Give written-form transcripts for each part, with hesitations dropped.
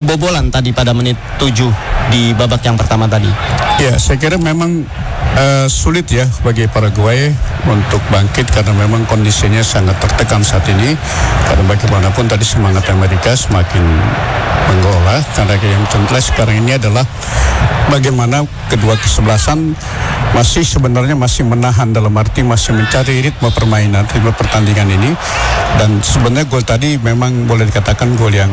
kebobolan tadi pada menit 7 di babak yang pertama tadi. Ya, saya kira memang sulit ya bagi Paraguay untuk bangkit karena memang kondisinya sangat tertekan saat ini. Karena bagaimanapun tadi semangat Amerika semakin menggola. Karena yang jelas sekarang ini adalah bagaimana kedua kesebelasan sebenarnya masih menahan, dalam arti masih mencari ritme permainan, ritme pertandingan ini. Dan sebenarnya gol tadi memang boleh dikatakan gol yang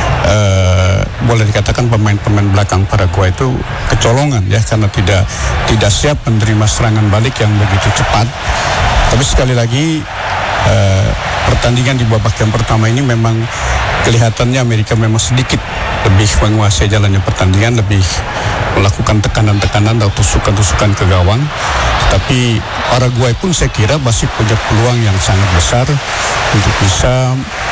boleh dikatakan pemain-pemain belakang Paraguay itu kecolongan ya, karena tidak siap menerima serangan balik yang begitu cepat. Tapi sekali lagi pertandingan di babak yang pertama ini memang kelihatannya Amerika memang sedikit lebih menguasai jalannya pertandingan, lebih melakukan tekanan-tekanan atau tusukan-tusukan ke gawang. Tetapi Paraguay pun saya kira masih punya peluang yang sangat besar untuk bisa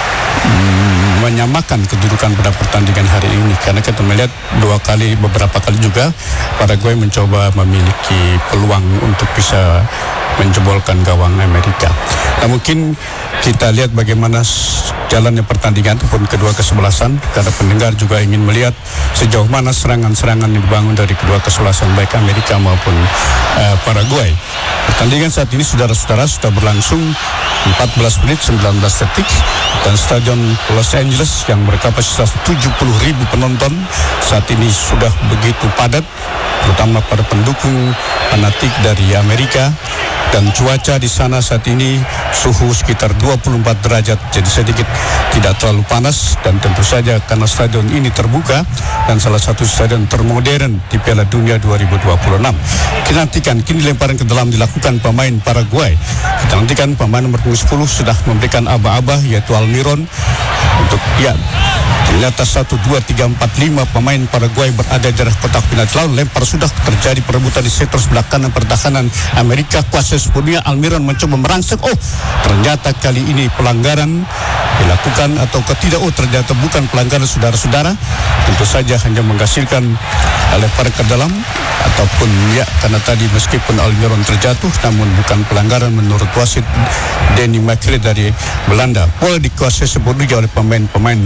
menyamakan kedudukan pada pertandingan hari ini, karena kita melihat beberapa kali juga Paraguay mencoba memiliki peluang untuk bisa menjebolkan gawang Amerika. Nah, mungkin kita lihat bagaimana jalannya pertandingan ataupun kedua kesebelasan, karena pendengar juga ingin melihat sejauh mana serangan-serangan yang dibangun dari kedua kesebelasan baik Amerika maupun Paraguay. Pertandingan saat ini saudara-saudara sudah berlangsung 14 menit 19 detik dan Stadion Los Angeles yang berkapasitas 70.000 penonton saat ini sudah begitu padat, terutama para pendukung fanatik dari Amerika. Dan cuaca di sana saat ini suhu sekitar 24 derajat, jadi sedikit tidak terlalu panas. Dan tentu saja karena stadion ini terbuka dan salah satu stadion termodern di Piala Dunia 2026. Kita nantikan kini lemparan ke dalam dilakukan pemain Paraguay. Kita nantikan pemain nomor 10 sudah memberikan aba-aba, yaitu Almiron, untuk ternyata 1, 2, 3, 4, 5 pemain Paraguay berada di daerah kotak penalti. Lalu lempar sudah terjadi perebutan di sektor sebelah kanan pertahanan Amerika. Kuasa sepenuhnya Almiron mencoba merangsek. Ternyata kali ini pelanggaran dilakukan atau tidak. Ternyata bukan pelanggaran, saudara-saudara. Tentu saja hanya menghasilkan lempar ke dalam ataupun karena tadi meskipun Almiron terjatuh namun bukan pelanggaran menurut wasit Danny McLeod dari Belanda. Bola dikuasai sepenuhnya oleh pemain-pemain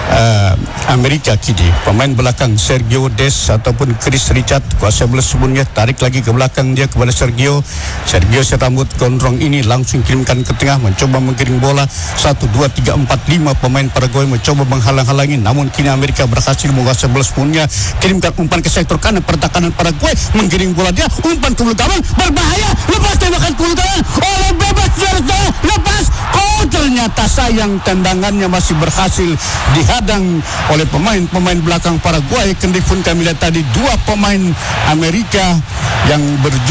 Amerika kini. Pemain belakang Sergio Des ataupun Chris Richard kuasai bola sebelumnya, tarik lagi ke belakang dia kepada Sergio serambut gondrong ini langsung kirimkan ke tengah, mencoba menggiring bola. 1, 2, 3, 4, 5 pemain Paraguay mencoba menghalang-halangi, namun kini Amerika berhasil menguasai bola sebelumnya, kirimkan umpan ke sektor kanan pertahanan Paraguay, menggiring bola dia, umpan ke belakang, berbahaya, lepas tembakan ke belakang, oleh bebas lepas. Ternyata sayang tendangannya masih berhasil dihadang oleh pemain-pemain belakang Paraguay. Kendipun kami lihat tadi dua pemain Amerika yang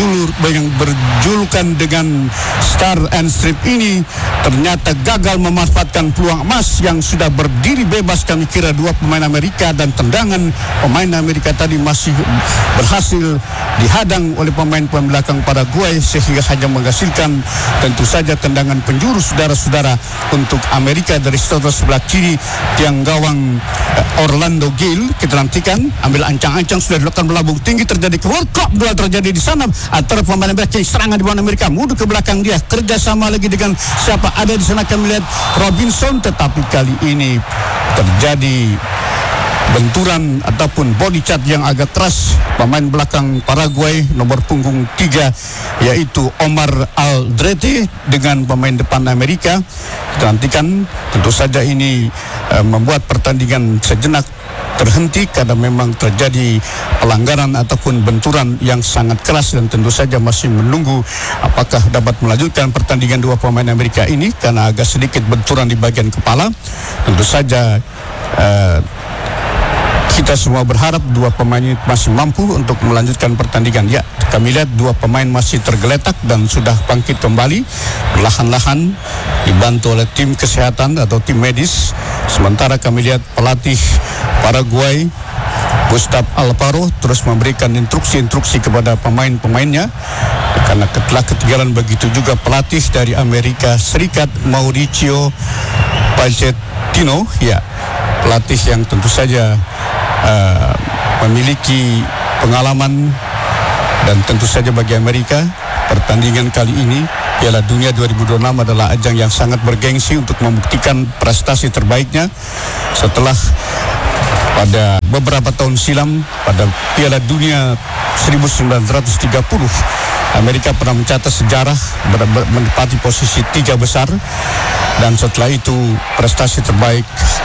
berjulukan dengan Star and Strip ini ternyata gagal memanfaatkan peluang emas yang sudah berdiri bebas. Kami kira dua pemain Amerika, dan tendangan pemain Amerika tadi masih berhasil dihadang oleh pemain-pemain belakang Paraguay sehingga hanya menghasilkan tentu saja tendangan penjuru, saudara-saudara, untuk Amerika dari sebelah kiri tiang gawang Orlando Gil. Kita nantikan, ambil ancang-ancang sudah dilakukan melambung tinggi, terjadi World Cup dua terjadi di sana antara pemain Amerika. Serangan di bawah Amerika, mundur ke belakang dia, kerjasama lagi dengan siapa ada di sana. Kami lihat Robinson, tetapi kali ini terjadi benturan ataupun body charge yang agak keras pemain belakang Paraguay nomor punggung 3 yaitu Omar Aldrete dengan pemain depan Amerika. Kita nantikan, tentu saja ini membuat pertandingan sejenak terhenti karena memang terjadi pelanggaran ataupun benturan yang sangat keras, dan tentu saja masih menunggu apakah dapat melanjutkan pertandingan dua pemain Amerika ini karena agak sedikit benturan di bagian kepala. Tentu saja kita semua berharap dua pemain ini masih mampu untuk melanjutkan pertandingan. Kami lihat dua pemain masih tergeletak dan sudah bangkit kembali perlahan-lahan dibantu oleh tim kesehatan atau tim medis. Sementara kami lihat pelatih Paraguay Gustavo Alfaro terus memberikan instruksi-instruksi kepada pemain-pemainnya, karena telah ketinggalan begitu juga pelatih dari Amerika Serikat Mauricio Pochettino, pelatih yang tentu saja memiliki pengalaman. Dan tentu saja bagi Amerika pertandingan kali ini Piala Dunia 2026 adalah ajang yang sangat bergengsi untuk membuktikan prestasi terbaiknya setelah pada beberapa tahun silam pada Piala Dunia 1930 Amerika pernah mencatat sejarah menempati posisi 3 besar dan setelah itu prestasi terbaik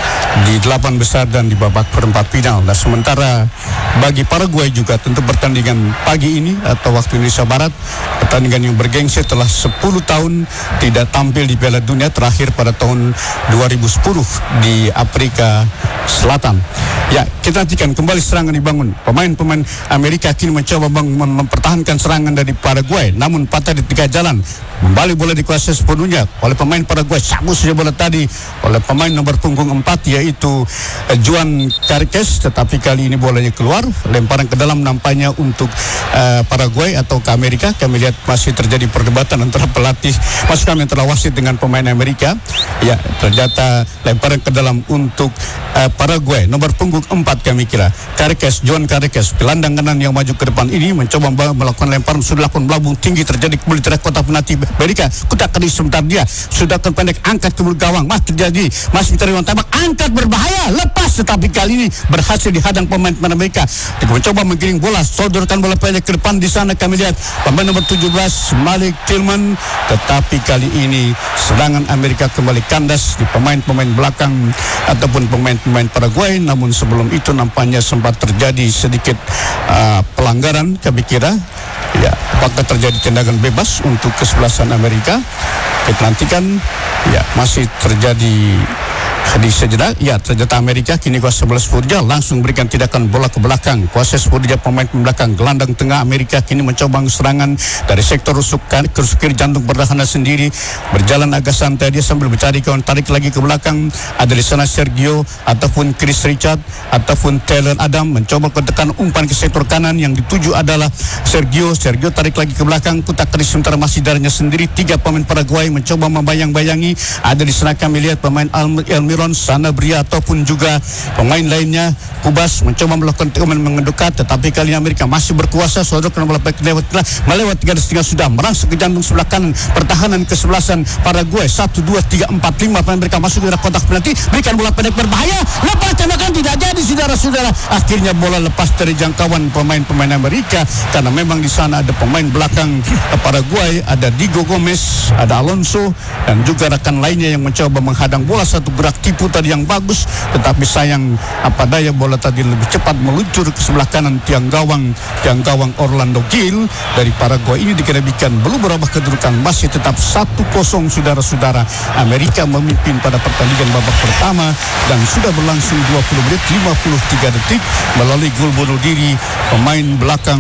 di 8 besar dan di babak perempat final. Nah, sementara bagi Paraguay juga tentu pertandingan pagi ini atau waktu Indonesia Barat, pertandingan yang bergengsi setelah 10 tahun tidak tampil di Piala Dunia, terakhir pada tahun 2010 di Afrika Selatan. Ya, kita nantikan kembali serangan dibangun. Pemain-pemain Amerika kini mencoba mempertahankan serangan dari Paraguay, namun patah di tengah jalan. Kembali bola dikuasai sepenuhnya oleh pemain Paraguay. Cabut saja bola tadi oleh pemain nomor punggung 4 yaitu Juan Carques, tetapi kali ini bolanya keluar, lemparan ke dalam nampaknya untuk Paraguay atau ke Amerika. Kami lihat masih terjadi perdebatan antara pelatih pasukan antara wasit dengan pemain Amerika. Ya, ternyata lemparan ke dalam untuk Paraguay nomor punggung 4 kami kira Carques, Juan Carques, gelandang kanan yang maju ke depan ini mencoba melakukan lemparan, sudah lakukan melambung tinggi, terjadi kembali terhadap kotak penalti Amerika. Kutak tadi sebentar dia sudah pendek, angkat ke gawang, masih terjadi, masih mencari ruang tembak, angkat berbahaya, lepas, tetapi kali ini berhasil dihadang pemain Amerika. Dia mencoba menggiring bola, sodorkan bola pendek ke depan. Di sana kami lihat pemain nomor 17 Malik Tillman, tetapi kali ini serangan Amerika kembali kandas di pemain-pemain belakang ataupun pemain-pemain Paraguay. Namun sebelum itu nampaknya sempat terjadi sedikit pelanggaran, kami kira. Ya, apakah terjadi tendangan bebas untuk kesebelasan Amerika? Kita nantikan. Ya, masih terjadi di sejenak. Ya, ternyata Amerika kini kuasa 11 Spurja langsung berikan tindakan bola ke belakang. Kuasa Spurja pemain belakang, gelandang tengah Amerika kini mencoba serangan dari sektor rusuk kiri jantung pertahanan sendiri. Berjalan agak santai dia sambil mencari kawan, tarik lagi ke belakang. Ada di sana Sergio ataupun Chris Richard ataupun Taylor Adam mencoba ketekan umpan ke sektor kanan, yang dituju adalah Sergio tarik lagi ke belakang. Kutak Chris sementara masih darinya sendiri. 3 pemain Paraguay mencoba membayang-bayangi. Ada di sana kami lihat pemain Almiron, Sanabria ataupun juga pemain lainnya. Kubas mencoba melakukan tekanan mengedekat, tetapi kali ini Amerika masih berkuasa. Sodorkan bola melewat 3,5 sudah merangsek ke jantung sebelah kanan pertahanan kesebelasan Paraguay. 1, 2, 3, 4, 5 pemain mereka masuk ke dalam kotak penalti, berikan bola pendek berbahaya, lepas tembakan tidak jadi, saudara-saudara. Akhirnya bola lepas dari jangkauan pemain-pemain Amerika karena memang di sana ada pemain belakang Paraguay, ada Diego Gomez, ada Alonso dan juga rekan lainnya yang mencoba menghadang bola. Satu gerak tipu tadi yang bagus, tetapi sayang apa daya bola tadi lebih cepat meluncur ke sebelah kanan tiang gawang Orlando Gil dari Paraguay. Ini dikenabikan belum berubah kedudukan, masih tetap 1-0 saudara-saudara. Amerika memimpin pada pertandingan babak pertama dan sudah berlangsung 20 menit 53 detik melalui gol bunuh diri pemain belakang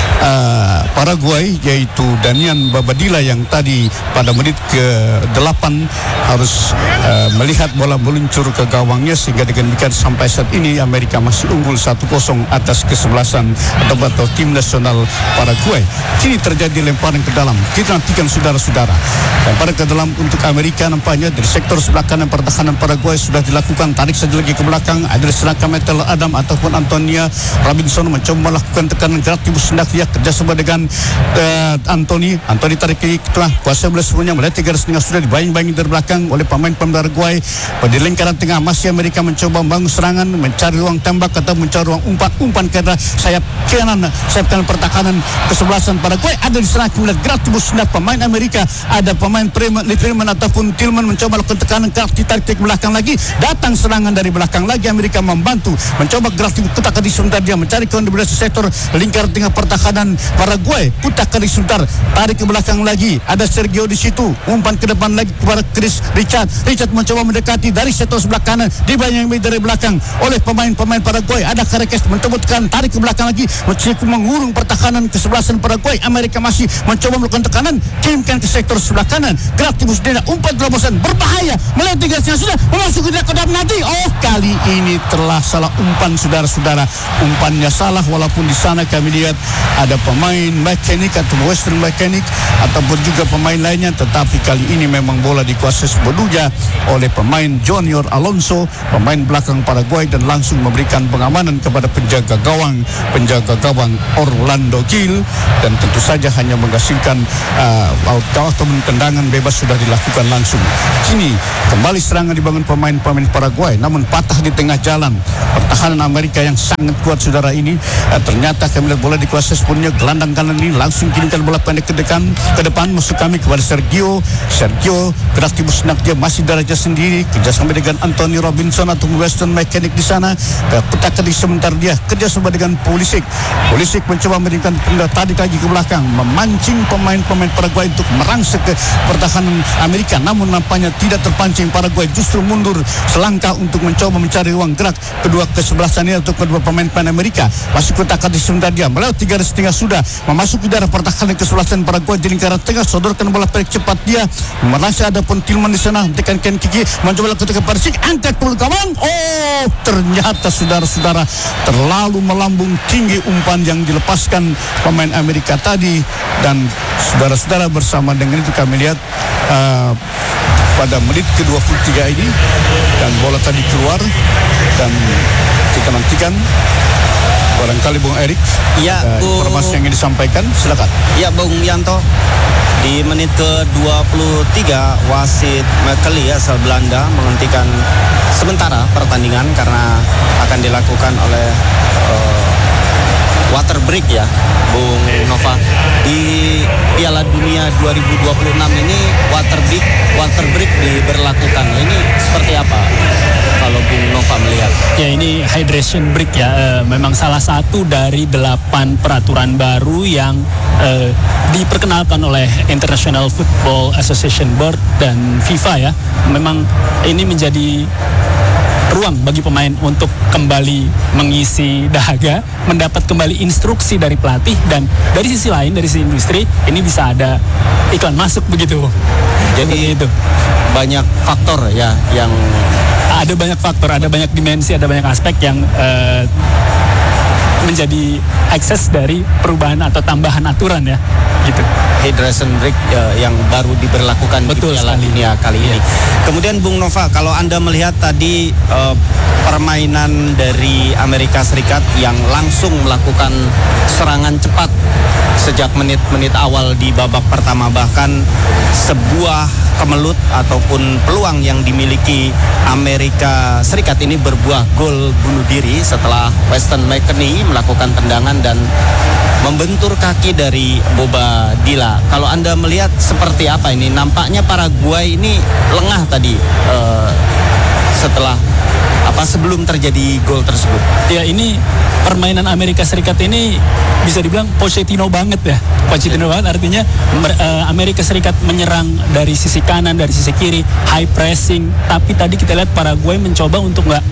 Paraguay yaitu Danian Babadilla yang tadi pada menit ke-8 harus melihat bola meluncur ke gawangnya, sehingga demikian sampai saat ini Amerika masih unggul 1-0 atas kesebelasan atau tim nasional Paraguay. Kini terjadi lemparan ke dalam. Kita nantikan saudara-saudara. Lemparan ke dalam untuk Amerika nampaknya dari sektor sebelah kanan pertahanan Paraguay sudah dilakukan. Tarik saja lagi ke belakang. Ada serangkaian Metal Adam ataupun Antonia Robinson mencoba melakukan tekanan gerak tibu sendak dia kerjasama dengan Anthony tarik ke tengah. Kuasa bola semuanya melihat 3,5 sudah dibayang-bayangi dari belakang oleh pemain Paraguay. Di lingkaran tengah masih Amerika mencoba membangun serangan, mencari ruang tembak atau mencari ruang umpan ke arah sayap kanan pertahanan kesebelasan Paraguay. Ada di sana melihat gerak tubuh sendak pemain Amerika, ada pemain Freeman ataupun Tillman mencoba melakukan tekanan gerak ditarik ke belakang lagi, datang serangan dari belakang lagi. Amerika membantu mencoba gerak tubuh Kutak di sebentar dia mencari kawan di belah sektor lingkaran tengah pertahanan Paraguay. Kutak di sebentar tarik ke belakang lagi, ada Sergio di situ, umpan ke depan lagi kepada Chris Richard mencoba mendekati dari sektor sebelah kanan, dibayang dari belakang oleh pemain-pemain Paraguay. Ada Carques mencoba tarik ke belakang lagi, mengurung pertahanan kesebelasan Paraguay. Amerika masih mencoba melakukan tekanan, kirimkan ke sektor sebelah kanan, gerak tibus denda, umpan terobosan berbahaya, melihat 3 sudah memasuki kotak penalti. Oh, kali ini telah salah umpan saudara-saudara. Umpannya salah, walaupun di sana kami lihat ada pemain mekanik atau Western mekanik ataupun juga pemain lainnya, tetapi kali ini memang bola dikuasai sepenuhnya oleh pemain Junior Alonso, pemain belakang Paraguay, dan langsung memberikan pengamanan kepada penjaga gawang Orlando Gil, dan tentu saja hanya menghasilkan tendangan bebas sudah dilakukan langsung. Kini kembali serangan dibangun pemain-pemain Paraguay, namun patah di tengah jalan. Pertahanan Amerika yang sangat kuat saudara ini, ternyata kami lihat bola dikuasai sepenuhnya. Gelandang kanan ini langsung kirimkan bola pendek ke depan musuh kami kepada Sergio gerak tibu senak, dia masih daraja sendiri, kerjasama dengan Anthony Robinson atau Western Mechanic di sana. Kita tadi sebentar dia kerjasama dengan Pulisic mencoba memberikan pundak tadi lagi ke belakang, memancing pemain-pemain Paraguay untuk merangsek ke pertahanan Amerika, namun nampaknya tidak terpancing. Paraguay justru mundur selangkah untuk mencoba mencari ruang gerak kedua kesebelasan ini untuk kedua pemain Amerika. Masuk kotak di sebentar dia melewati garis tengah, sudah memasuki daerah pertahanan kesebelasan Paraguay di lingkaran tengah, sodorkan bola pendek cepat dia, merasa ada pun Tillman di sana, tekankan kiki, mencoba lakukan Pulisic, angkat bola gawang. Oh, ternyata saudara-saudara terlalu melambung tinggi umpan yang dilepaskan pemain Amerika tadi, dan saudara-saudara bersama dengan itu kami lihat pada menit ke-23 ini, dan bola tadi keluar, dan kita nantikan barangkali Bung Erik, ya, informasi yang ingin disampaikan, silakan. Ya, Bung Yanto, di menit ke-23 wasit McKelly asal Belanda menghentikan sementara pertandingan karena akan dilakukan oleh water break ya, Bung Nova. Di Piala Dunia 2026 ini water break diberlakukan. Ini seperti apa kalau Bung Nova melihat? Ya, ini hydration break ya, memang salah satu dari 8 peraturan baru yang diperkenalkan oleh International Football Association Board dan FIFA ya. Memang ini menjadi ruang bagi pemain untuk kembali mengisi dahaga, mendapat kembali instruksi dari pelatih, dan dari sisi lain, dari sisi industri, ini bisa ada iklan masuk begitu. Jadi itu banyak faktor ya yang ada banyak faktor, ada banyak dimensi, ada banyak aspek yang menjadi akses dari perubahan atau tambahan aturan ya, gitu. Hydration break yang baru diberlakukan. Betul, di Piala Dunia kali ini. Kemudian Bung Nova, kalau Anda melihat tadi permainan dari Amerika Serikat yang langsung melakukan serangan cepat sejak menit-menit awal di babak pertama, bahkan sebuah kemelut ataupun peluang yang dimiliki Amerika Serikat ini berbuah gol bunuh diri setelah Weston McKennie melakukan tendangan dan membentur kaki dari Boba Dila. Kalau Anda melihat seperti apa ini? Nampaknya Paraguay ini lengah tadi setelah sebelum terjadi gol tersebut. Ya, ini permainan Amerika Serikat ini bisa dibilang Pochettino banget ya. Pochettino banget artinya Amerika Serikat menyerang dari sisi kanan, dari sisi kiri, high pressing. Tapi tadi kita lihat Paraguay mencoba untuk nggak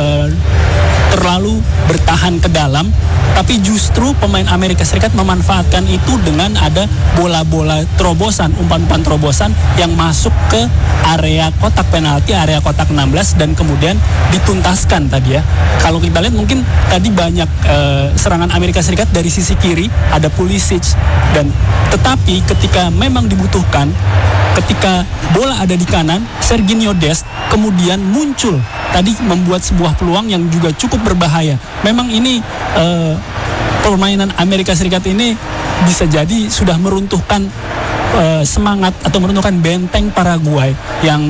terlalu bertahan ke dalam, tapi justru pemain Amerika Serikat memanfaatkan itu dengan ada bola-bola terobosan, umpan-umpan terobosan yang masuk ke area kotak penalti, area kotak 16, dan kemudian dituntaskan tadi ya. Kalau kita lihat mungkin tadi banyak serangan Amerika Serikat dari sisi kiri, ada Pulisic, dan tetapi ketika memang dibutuhkan, ketika bola ada di kanan, Serginho Dest kemudian muncul tadi membuat sebuah peluang yang juga cukup berbahaya. Memang ini permainan Amerika Serikat ini bisa jadi sudah meruntuhkan semangat atau meruntuhkan benteng Paraguay yang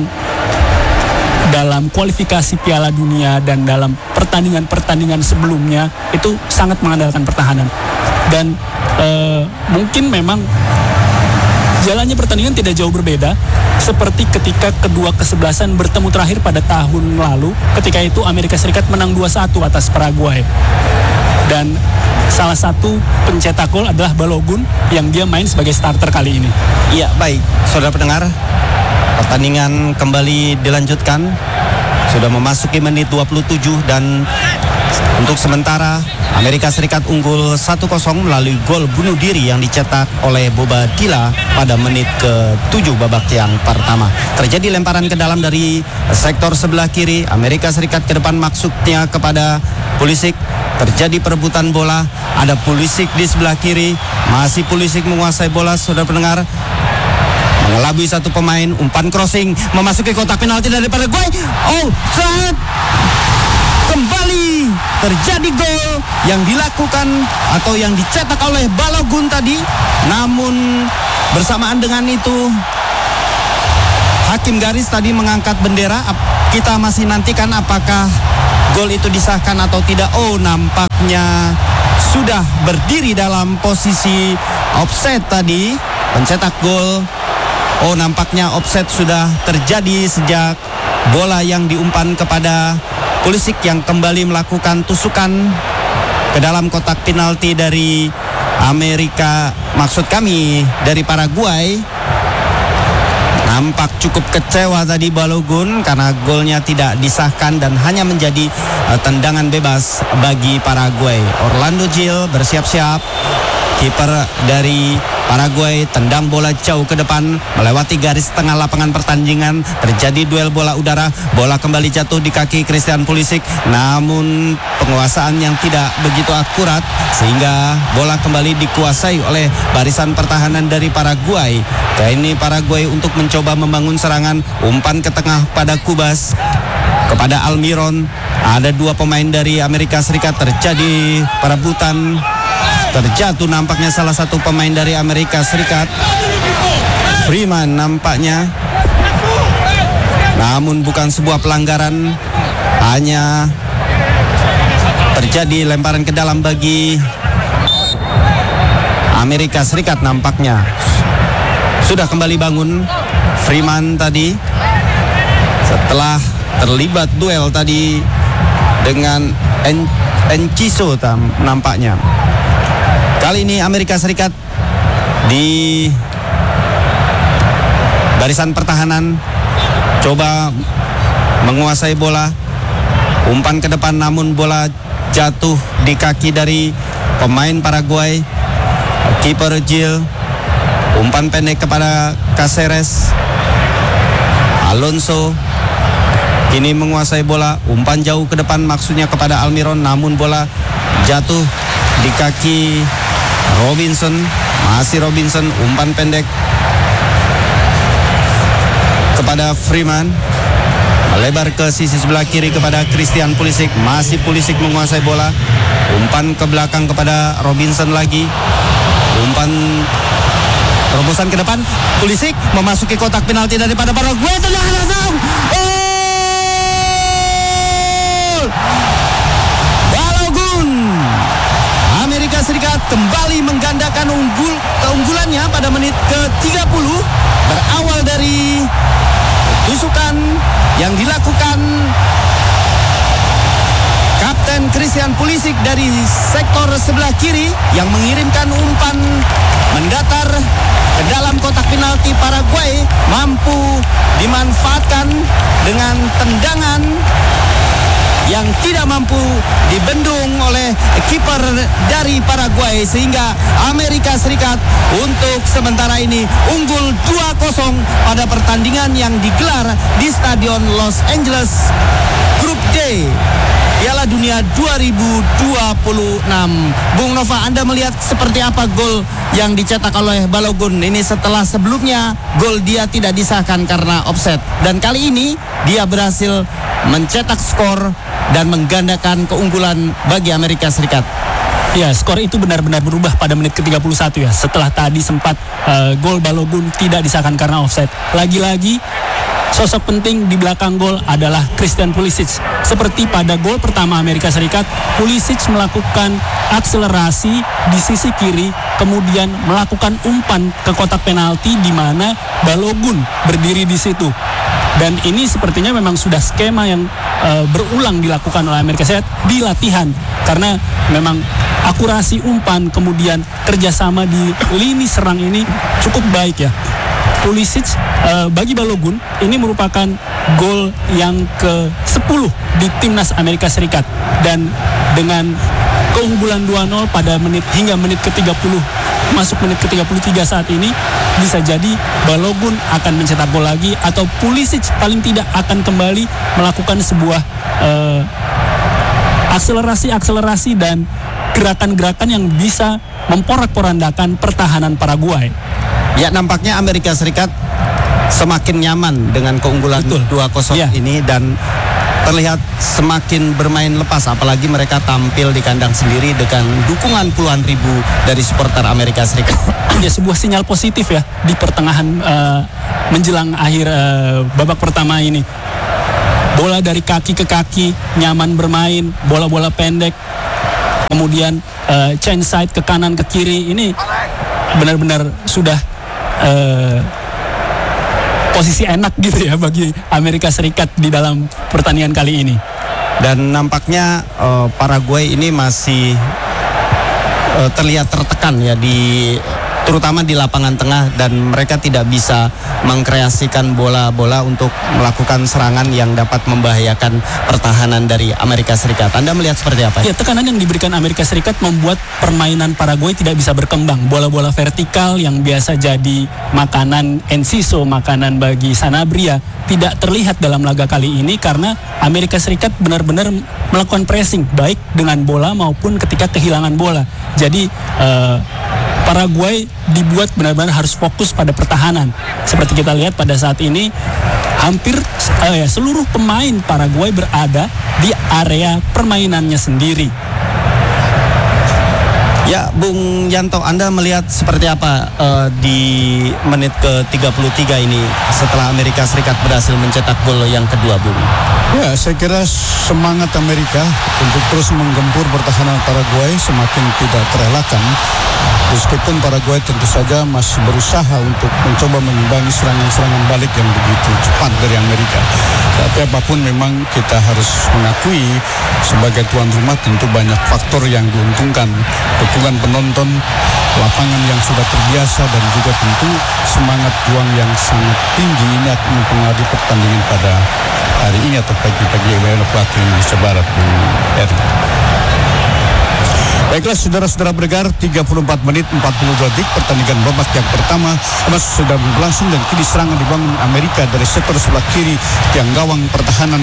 dalam kualifikasi Piala Dunia dan dalam pertandingan-pertandingan sebelumnya itu sangat mengandalkan pertahanan. Dan mungkin memang jalannya pertandingan tidak jauh berbeda seperti ketika kedua kesebelasan bertemu terakhir pada tahun lalu, ketika itu Amerika Serikat menang 2-1 atas Paraguay. Dan salah satu pencetak gol adalah Balogun yang dia main sebagai starter kali ini. Iya, baik. Saudara pendengar, pertandingan kembali dilanjutkan. Sudah memasuki menit 27 dan untuk sementara Amerika Serikat unggul 1-0 melalui gol bunuh diri yang dicetak oleh Boba Dila pada menit ke-7 babak yang pertama. Terjadi lemparan ke dalam dari sektor sebelah kiri. Amerika Serikat ke depan maksudnya kepada Pulisic. Terjadi perebutan bola. Ada Pulisic di sebelah kiri. Masih Pulisic menguasai bola, saudara pendengar. Mengelabui satu pemain. Umpan crossing memasuki kotak penalti dari Paraguay. Offside. Kembali terjadi gol yang dilakukan atau yang dicetak oleh Balogun tadi. Namun bersamaan dengan itu hakim garis tadi mengangkat bendera. Kita masih nantikan apakah gol itu disahkan atau tidak. Nampaknya sudah berdiri dalam posisi offside tadi pencetak gol. Nampaknya offside sudah terjadi sejak bola yang diumpan kepada Pulisic yang kembali melakukan tusukan ke dalam kotak penalti dari Amerika, maksud kami dari Paraguay. Nampak cukup kecewa tadi Balogun karena golnya tidak disahkan dan hanya menjadi tendangan bebas bagi Paraguay. Orlando Gil bersiap-siap. Kiper dari Paraguay tendang bola jauh ke depan melewati garis tengah lapangan pertandingan. Terjadi duel bola udara. Bola kembali jatuh di kaki Christian Pulisic. Namun penguasaan yang tidak begitu akurat sehingga bola kembali dikuasai oleh barisan pertahanan dari Paraguay. Ini Paraguay untuk mencoba membangun serangan. Umpan ke tengah pada Kubas kepada Almiron. Ada dua pemain dari Amerika Serikat. Terjadi perebutan. Terjatuh nampaknya salah satu pemain dari Amerika Serikat. Freeman nampaknya. Namun bukan sebuah pelanggaran. Hanya terjadi lemparan ke dalam bagi Amerika Serikat nampaknya. Sudah kembali bangun Freeman tadi setelah terlibat duel tadi dengan Enciso nampaknya. Kali ini Amerika Serikat di barisan pertahanan coba menguasai bola. Umpan ke depan namun bola jatuh di kaki dari pemain Paraguay. Kiper Gil. Umpan pendek kepada Caceres. Alonso kini menguasai bola. Umpan jauh ke depan maksudnya kepada Almiron, namun bola jatuh di kaki Robinson. Masih Robinson. Umpan pendek kepada Freeman, melebar ke sisi sebelah kiri kepada Christian Pulisic. Masih Pulisic menguasai bola. Umpan ke belakang kepada Robinson lagi. Umpan terobosan ke depan. Pulisic memasuki kotak penalti daripada Paraguay. Tendangan langsung. Balogun. Amerika Serikat kembali menggandakan keunggulannya pada menit ke-30 berawal dari tusukan yang dilakukan Kapten Christian Pulisic dari sektor sebelah kiri yang mengirimkan umpan mendatar ke dalam kotak penalti. Paraguay mampu dimanfaatkan dengan tendangan yang tidak mampu dibendung oleh kiper dari Paraguay, sehingga Amerika Serikat untuk sementara ini unggul 2-0 pada pertandingan yang digelar di Stadion Los Angeles Grup D Piala Dunia 2026. Bung Nova, Anda melihat seperti apa gol yang dicetak oleh Balogun ini setelah sebelumnya gol dia tidak disahkan karena offside, dan kali ini dia berhasil mencetak skor dan menggandakan keunggulan bagi Amerika Serikat. Ya, skor itu benar-benar berubah pada menit ke-31 ya. Setelah tadi sempat gol Balogun tidak disahkan karena offside. Lagi-lagi sosok penting di belakang gol adalah Christian Pulisic. Seperti pada gol pertama Amerika Serikat, Pulisic melakukan akselerasi di sisi kiri, kemudian melakukan umpan ke kotak penalti di mana Balogun berdiri di situ. Dan ini sepertinya memang sudah skema yang berulang dilakukan oleh Amerika Serikat di latihan, karena memang akurasi umpan kemudian kerjasama di lini serang ini cukup baik ya. Pulisic bagi Balogun ini merupakan gol yang ke-10 di timnas Amerika Serikat, dan dengan keunggulan 2-0 pada hingga menit ke-30 masuk menit ke-33 saat ini, bisa jadi Balogun akan mencetak gol lagi atau Pulisic paling tidak akan kembali melakukan sebuah akselerasi dan gerakan-gerakan yang bisa memporak-porandakan pertahanan Paraguay. Ya, nampaknya Amerika Serikat semakin nyaman dengan keunggulan 2-0 ini dan terlihat semakin bermain lepas, apalagi mereka tampil di kandang sendiri dengan dukungan puluhan ribu dari supporter Amerika Serikat. Ya, sebuah sinyal positif ya di pertengahan menjelang akhir babak pertama ini. Bola dari kaki ke kaki, nyaman bermain, bola-bola pendek, kemudian change side ke kanan ke kiri, ini benar-benar sudah posisi enak gitu ya bagi Amerika Serikat di dalam pertandingan kali ini. Dan nampaknya Paraguay ini masih terlihat tertekan ya terutama di lapangan tengah, dan mereka tidak bisa mengkreasikan bola-bola untuk melakukan serangan yang dapat membahayakan pertahanan dari Amerika Serikat. Anda melihat seperti apa? Ya, tekanan yang diberikan Amerika Serikat membuat permainan Paraguay tidak bisa berkembang. Bola-bola vertikal yang biasa jadi makanan Enciso, makanan bagi Sanabria, tidak terlihat dalam laga kali ini karena Amerika Serikat benar-benar melakukan pressing baik dengan bola maupun ketika kehilangan bola. Jadi Paraguay dibuat benar-benar harus fokus pada pertahanan. Seperti kita lihat pada saat ini, hampir seluruh pemain Paraguay berada di area permainannya sendiri. Ya, Bung Yanto, Anda melihat seperti apa di menit ke-33 ini setelah Amerika Serikat berhasil mencetak gol yang kedua, Bung? Ya, saya kira semangat Amerika untuk terus menggempur pertahanan Paraguay semakin tidak terelakkan. Meskipun Paraguay tentu saja masih berusaha untuk mencoba mengimbangi serangan-serangan balik yang begitu cepat dari Amerika. Tapi apapun memang kita harus mengakui sebagai tuan rumah tentu banyak faktor yang diuntungkan. Dukungan penonton, lapangan yang sudah terbiasa, dan juga tentu semangat juang yang sangat tinggi ini akan mempengaruhi pertandingan pada hari ini atau pagi-pagi waktu Indonesia Barat. Baiklah, saudara-saudara bergar, 34 menit 42 detik pertandingan babak yang pertama masih sudah berlangsung, dan kini serangan dibangun Amerika dari sektor sebelah kiri tiang gawang pertahanan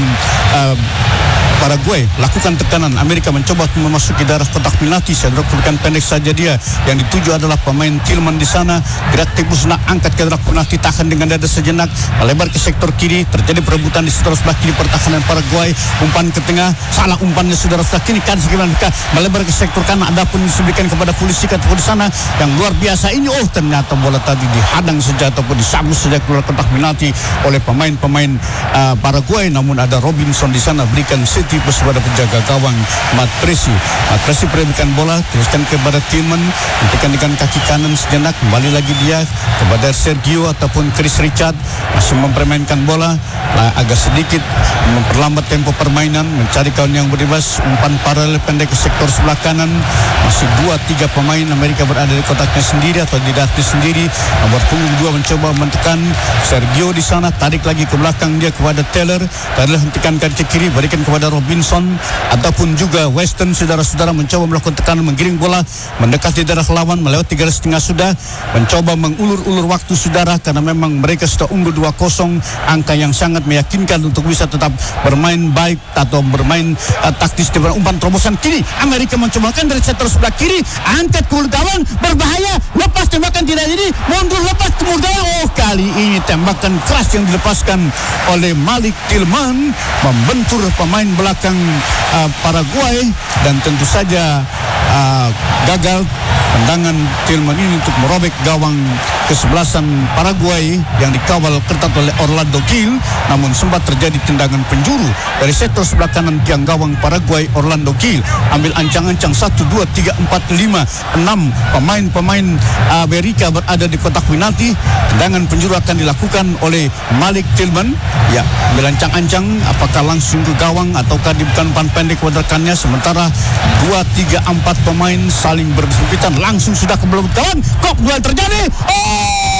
Paraguay. Lakukan tekanan, Amerika mencoba memasuki daerah kotak penalti. Serangan pendek saja dia, yang dituju adalah pemain Tillman di sana. Gerak tembus nak angkat ke daerah penalti, tahan dengan dada sejenak, melebar ke sektor kiri. Terjadi perebutan di sektor sebelah kiri pertahanan Paraguay. Umpan ke tengah, salah umpannya saudara sebelah kiri, kan mereka melebar ke sektor kanan. Adapun disebutkan kepada polisi di sana yang luar biasa ini, ternyata bola tadi dihadang saja ataupun disambut saja keluar kotak penalti oleh pemain-pemain Paraguay. Namun ada Robinson di sana berikan tipus pada penjaga gawang Mat Presi perebutkan bola, teruskan kepada Tillman, hentikan dengan kaki kanan sejenak, kembali lagi dia kepada Sergio ataupun Chris Richard, masih mempermainkan bola, agak sedikit memperlambat tempo permainan, mencari kawan yang bebas, umpan paralel pendek ke sektor sebelah kanan. Masih 2-3 pemain Amerika berada di kotaknya sendiri atau di daftar sendiri. Nomor punggung 2 mencoba mentekan Sergio di sana, tarik lagi ke belakang dia kepada Taylor, hentikan ke kiri, berikan kepada Robinson ataupun juga Weston. Saudara-saudara mencoba melakukan tekanan, menggiring bola mendekati daerah lawan, melewati garis tengah sudah, mencoba mengulur-ulur waktu saudara, karena memang mereka sudah unggul 2-0, angka yang sangat meyakinkan untuk bisa tetap bermain baik atau bermain taktis. Di umpan terobosan kiri, Amerika mencobakan dari sektor sebelah kiri, angkat ke gawang, berbahaya, lepas tembakan tidak jadi, mundur lepas ke gawang. Kali ini tembakan keras yang dilepaskan oleh Malik Tillman membentur pemain belakang Paraguay, dan tentu saja gagal tendangan Tillman ini untuk merobek gawang kesebelasan Paraguay yang dikawal ketat oleh Orlando Gil. Namun sempat terjadi tendangan penjuru dari sektor sebelah kanan tiang gawang Paraguay. Orlando Gil ambil ancang-ancang 1, 2, 3, 4, 5, 6 pemain Amerika berada di kotak penalti. Tendangan penjuru akan dilakukan oleh Malik Tillman. Ya, ambil ancang-ancang, apakah langsung ke gawang ataukah dibukan umpan pendek kepada rekannya. Sementara 2, 3, 4 pemain saling berhimpitan, langsung sudah ke belakang. Kok duel terjadi.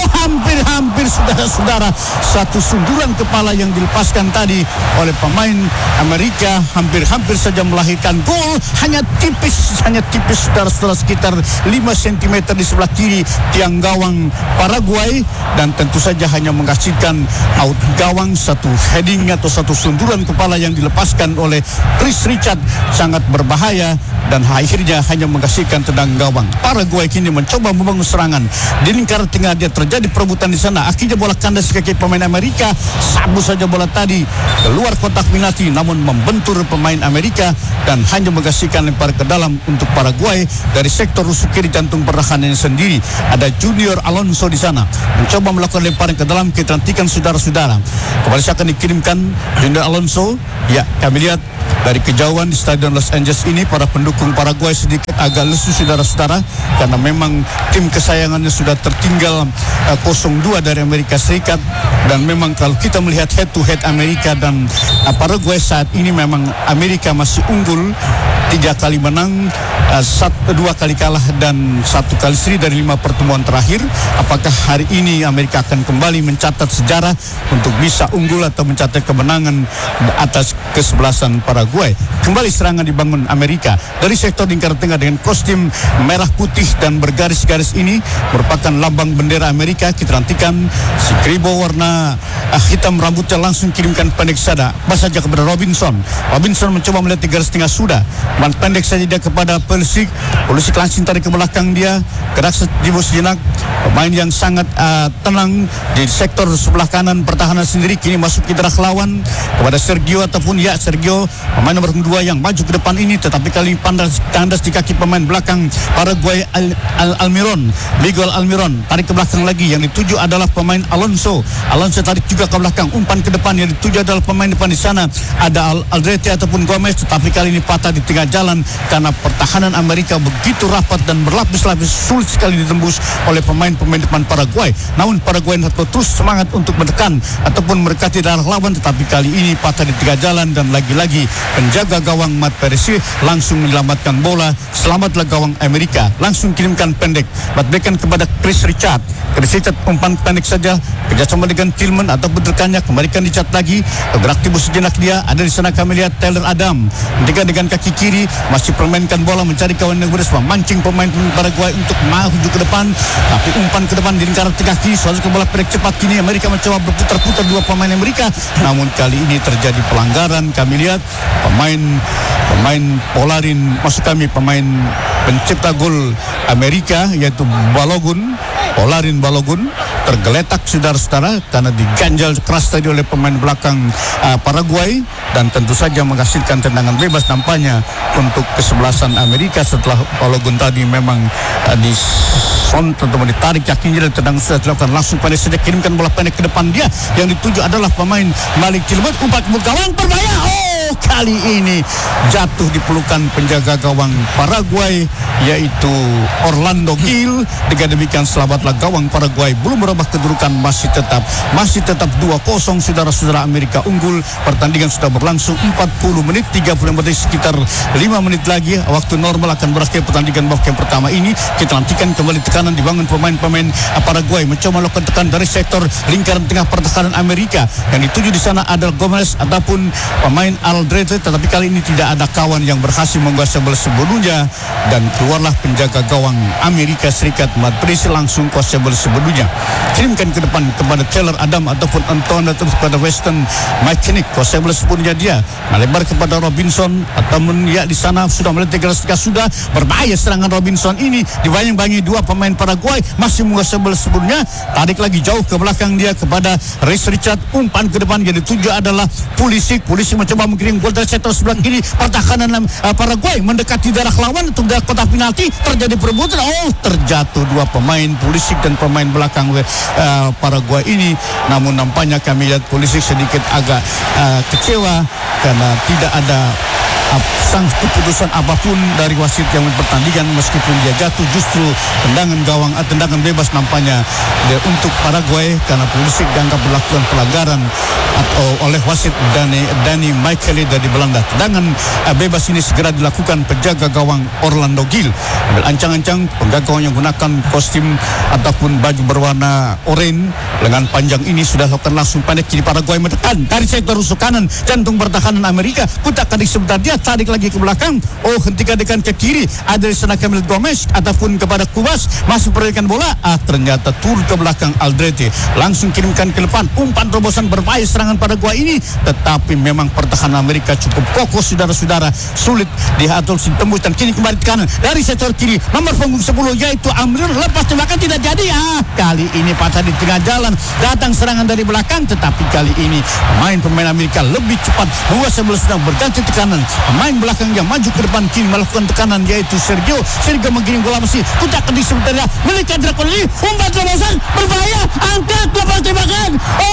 hampir saudara-saudara, satu sunduran kepala yang dilepaskan tadi oleh pemain Amerika hampir saja melahirkan gol. Hanya tipis saudara-saudara, sekitar 5 cm di sebelah kiri tiang gawang Paraguay, dan tentu saja hanya menghasilkan out gawang. Satu heading atau satu sunduran kepala yang dilepaskan oleh Chris Richard sangat berbahaya, dan akhirnya hanya menghasilkan tendang gawang. Paraguay kini mencoba membangun serangan di lingkaran tengah. Dia terjadi perebutan di sana. Akhirnya bola kandas kaki pemain Amerika. Sabu saja bola tadi keluar kotak penalti, namun membentur pemain Amerika dan hanya menghasilkan lempar ke dalam untuk Paraguay dari sektor rusuk kiri jantung pertahanannya sendiri. Ada Junior Alonso di sana mencoba melakukan lemparan ke dalam. Kita nantikan saudara-saudara. Kembali akan dikirimkan Junior Alonso. Ya, kami lihat dari kejauhan di Stadion Los Angeles ini, para pendukung Paraguay sedikit agak lesu saudara-saudara, karena memang tim kesayangannya sudah tertinggal 0-2 dari Amerika Serikat. Dan memang kalau kita melihat head to head Amerika dan Paraguay saat ini, memang Amerika masih unggul 3 kali menang, 2 kali kalah dan 1 kali seri dari 5 pertemuan terakhir. Apakah hari ini Amerika akan kembali mencatat sejarah untuk bisa unggul atau mencatat kemenangan atas kesebelasan Paraguay? Kembali serangan dibangun Amerika dari sektor lingkaran tengah dengan kostum merah putih dan bergaris-garis ini merupakan lambang bendera Amerika. Kita nantikan si Kribo warna hitam rambutnya langsung kirimkan pendek saja saja kepada Robinson. Robinson mencoba melihat di garis tengah sudah, pendek saja dia kepada Pulisic langsung tarik ke belakang dia, gerak sejenak. Pemain yang sangat tenang di sektor sebelah kanan pertahanan sendiri, kini masuk ke darah lawan kepada Sergio pemain nomor 2 yang maju ke depan ini, tetapi kali tandas di kaki pemain belakang Paraguay Miguel Almiron tarik ke belakang lagi. Yang dituju adalah pemain Alonso tarik juga ke belakang, umpan ke depan. Yang dituju adalah pemain depan di sana ada Aldrete ataupun Gomez, tetapi kali ini patah di tengah jalan karena pertahanan Amerika begitu rapat dan berlapis-lapis, sulit sekali ditembus oleh pemain-pemain depan Paraguay. Namun Paraguay terus semangat untuk menekan ataupun mendekati darah lawan, tetapi kali ini patah di tengah jalan dan lagi-lagi penjaga gawang Matt Perisic langsung menyelamatkan bola. Selamatlah gawang Amerika, langsung kirimkan pendek berikan kepada Chris Richard. Umpan pendek saja kerjasama dengan Tillman atau rekannya, kembalikan dicat lagi, beraktivitas sejenak dia. Ada di sana kami lihat Taylor Adam dengan kaki kiri masih permainkan bola, mencari kawan yang beres, memancing pemain Paraguay untuk maju ke depan, tapi umpan ke depan di lingkaran tengah kiri, soal ke bola pendek cepat. Kini Amerika mencoba berputar-putar 2 pemain Amerika, namun kali ini terjadi pelanggaran. Kami lihat pemain pemain pencipta gol Amerika yaitu Olarin Balogun tergeletak saudara-saudara karena diganjal keras tadi oleh pemain belakang Paraguay, dan tentu saja menghasilkan tendangan bebas nampaknya untuk kesebelasan Amerika setelah Balogun tadi memang ditarik kakinya dan tendangan sudah dilakukan. Langsung pendek saja kirimkan bola pendek ke depan dia. Yang dituju adalah pemain Malik Tillman, umpan ke gawang berbahaya. Kali ini jatuh di pelukan penjaga gawang Paraguay yaitu Orlando Gil. Dengan demikian selamatlah gawang Paraguay, belum merubah kedudukan, masih tetap 2-0 saudara-saudara. Amerika unggul. Pertandingan sudah berlangsung 40 menit 35 menit, sekitar 5 menit lagi waktu normal akan berakhir pertandingan babak yang pertama ini. Kita nantikan kembali tekanan dibangun pemain-pemain Paraguay mencoba melakukan tekan dari sektor lingkaran tengah pertahanan Amerika. Yang dituju di sana adalah Gomez ataupun pemain Aldrete, tetapi kali ini tidak ada kawan yang berhasil menguasai bola sebelumnya, dan keluarlah penjaga gawang Amerika Serikat Matt Perisic langsung kuasai bola sebelumnya. Kirimkan ke depan kepada Taylor Adam ataupun Anton atau kepada Weston McKinnick, kuasai bola sebelumnya dia melebar kepada Robinson ataupun ya di sana sudah melihat garis tengah, sudah berbahaya serangan Robinson ini, dibayang-bayangi 2 pemain Paraguay masih menguasai bola sebelumnya, tarik lagi jauh ke belakang dia kepada Chris Richard, umpan ke depan. Yang dituju adalah Pulisic mencoba mengirim gol dari sektor sebelah kiri pertahanan Paraguay mendekati darah lawan untuk darah kotak penalti, terjadi perebutan. Terjatuh 2 pemain Pulisic dan pemain belakang Paraguay ini. Namun nampaknya kami lihat Pulisic sedikit agak kecewa karena tidak ada sang keputusan apapun dari wasit yang pertandingan, meskipun dia jatuh. Justru tendangan bebas nampaknya untuk Paraguay karena Pulisic dianggap melakukan pelanggaran atau oleh wasit Danny Micheli dari Belanda. Tendangan bebas ini segera dilakukan penjaga gawang Orlando Gil. ambil ancang-ancang penggagawang yang gunakan kostum ataupun baju berwarna oranye lengan panjang ini sudah lakukan langsung pendek kiri Paraguay menekan dari sektor rusuk kanan jantung pertahanan Amerika. Kutak tadi sebentar dia tarik lagi ke belakang. Oh, hentikan ke kiri ada di sana Camille Gomez ataupun kepada Kubas masih perbaikan bola. Ternyata turun ke belakang Aldrete langsung kirimkan ke depan. Umpan terobosan berbahaya serangan Paraguay ini, tetapi memang pertahanan Amerika cukup kokoh saudara-saudara, sulit diatur tembus dan kini kembali ke kanan dari sektor kiri nomor punggung 10 yaitu Amir lepas tembakan tidak jadi. Kali ini patah di tengah jalan datang serangan dari belakang, tetapi kali ini pemain Amerika lebih cepat menguasai bola sedang berganti tekanan. Pemain belakang yang maju ke depan kini melakukan tekanan yaitu Sergio menggiring bola masih kutak di sebentar melihat Drakon ini umpan terobosan berbahaya angkat lepas tembakan.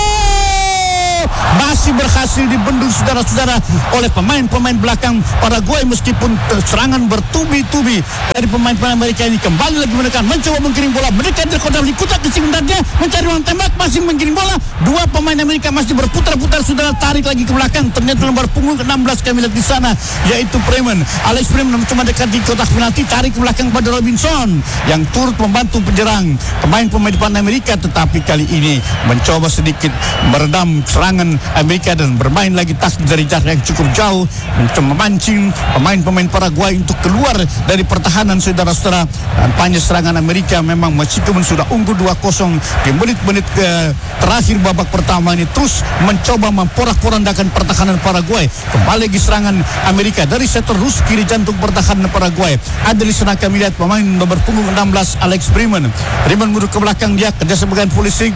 Masih berhasil dibendung saudara-saudara oleh pemain-pemain belakang Paraguay meskipun serangan bertubi-tubi dari pemain-pemain Amerika ini. Kembali lagi menekan, mencoba menggiring bola, mendekat dari kotak di kutak sebenarnya mencari ruang tembak, masih menggiring bola. Dua pemain Amerika masih berputar-putar saudara, tarik lagi ke belakang. Ternyata nomor punggung ke-16 kami lihat di sana yaitu Freeman. Alex Freeman mencoba dekat di kotak penalti, tarik ke belakang pada Robinson yang turut membantu penyerang pemain-pemain depan Amerika, tetapi kali ini mencoba sedikit meredam serangan Amerika dan bermain lagi taktik dari jarak yang cukup jauh untuk memancing pemain-pemain Paraguay untuk keluar dari pertahanan saudara-saudara. Tampaknya serangan Amerika memang meskipun sudah unggul 2-0 di menit-menit terakhir babak pertama ini terus mencoba memporak-porandakan pertahanan Paraguay. Kembali lagi serangan Amerika dari sektor rus kiri jantung pertahanan Paraguay. Ada di sana kami lihat pemain nomor punggung 16 Alex Freeman mundur ke belakang, dia kerja sebagai polisi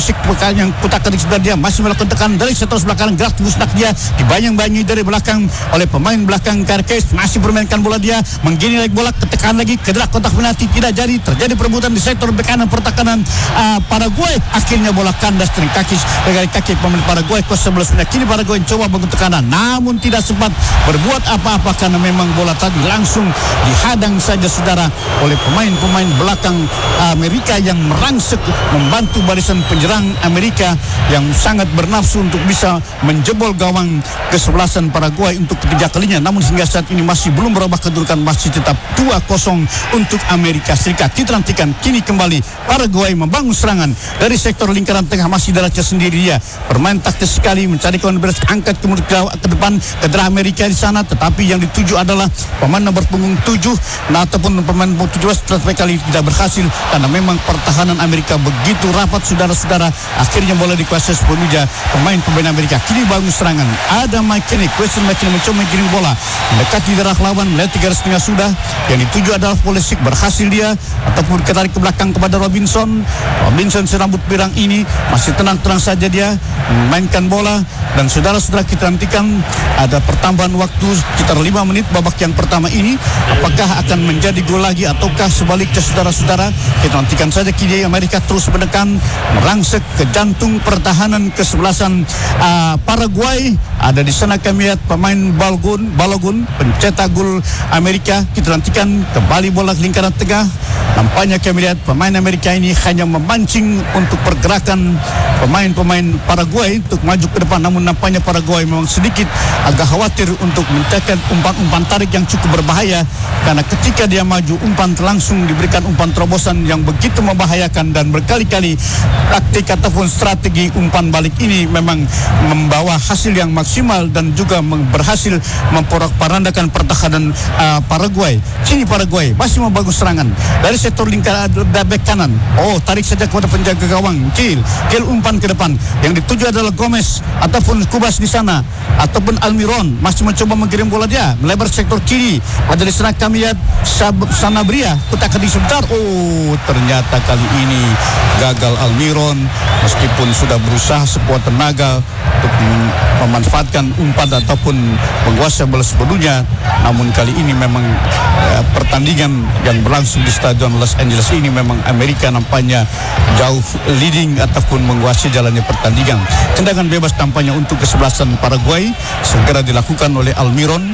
yang putar ke sebelah dia masih melakukan tekanan dari sektor sebelah kanan, gerak musnak dia dibayang-bayangi dari belakang oleh pemain belakang Carques, masih bermainkan bola dia menggiring lagi bola, ketekan lagi ke gerak kotak penalti tidak jadi, terjadi perebutan di sektor kanan pertahanan Paraguay. Akhirnya bola kandas dari kaki pemain Paraguay kos 11 menit. Kini Paraguay coba bangun tekanan namun tidak sempat berbuat apa-apa karena memang bola tadi langsung dihadang saja saudara oleh pemain-pemain belakang Amerika yang merangsek membantu barisan penyerang Amerika yang sangat bernafsu untuk bisa menjebol gawang kesebelasan Paraguay untuk ketiga kalinya. Namun hingga saat ini masih belum berubah kedudukan, masih tetap 2-0 untuk Amerika Serikat. Kita nantikan kini kembali Paraguay membangun serangan dari sektor lingkaran tengah, masih darahnya sendiri dia bermain taktis sekali mencari kawan beres, angkat kemudian ke depan ke darah Amerika di sana, tetapi yang dituju adalah pemain nomor punggung 7 ataupun pemain punggung 17 tetapi kali tidak berhasil karena memang pertahanan Amerika begitu rapat saudara-saudara. Akhirnya bola dikuasai sepenuhnya pemain Amerika. Kini bangun serangan ada McKinney mencoba menggiring bola mendekati darah lawan, melihat 3,5 sudah yang dituju adalah Pulisic, berhasil dia ataupun ketarik ke belakang kepada Robinson serambut pirang ini masih tenang-tenang saja dia memainkan bola. Dan saudara-saudara kita nantikan ada pertambahan waktu sekitar 5 menit babak yang pertama ini, apakah akan menjadi gol lagi ataukah sebaliknya saudara-saudara. Kita nantikan saja. Kini Amerika terus menekan merangsek ke jantung pertahanan kesebelasan Paraguay. Ada di sana kami lihat pemain Balogun pencetak gol Amerika. Kita nantikan kembali bola lingkaran tengah. Nampaknya kami lihat pemain Amerika ini hanya memancing untuk pergerakan pemain-pemain Paraguay untuk maju ke depan. Namun nampaknya Paraguay memang sedikit agak khawatir untuk mencetak umpan-umpan tarik yang cukup berbahaya, karena ketika dia maju umpan langsung diberikan umpan terobosan yang begitu membahayakan, dan berkali-kali taktik ataupun strategi umpan balik ini memang membawa hasil yang maksimal dan juga berhasil memporak-porandakan pertahanan Paraguay. Kini Paraguay masih membangun serangan dari sektor lingkaran bek kanan. Tarik saja kepada penjaga gawang Gil umpan ke depan yang dituju adalah Gomez ataupun Kubas di sana ataupun Almiron masih mencoba menggiring bola dia melebar sektor kiri. Pada di sana kami lihat Sanabria putar ke sebentar. Ternyata kali ini gagal Almiron meskipun sudah berusaha sekuat tenaga untuk memanfaatkan umpan ataupun menguasai bola sepenuhnya. Namun kali ini memang pertandingan yang berlangsung di Stadion Los Angeles ini memang Amerika nampaknya jauh leading ataupun menguasai jalannya pertandingan. Tendangan bebas tampaknya untuk kesebelasan Paraguay segera dilakukan oleh Almiron.